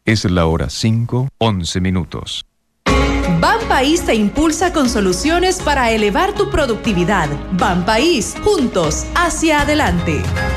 Es la hora 5:11. Banpaís te impulsa con soluciones para elevar tu productividad. Banpaís, juntos, hacia adelante.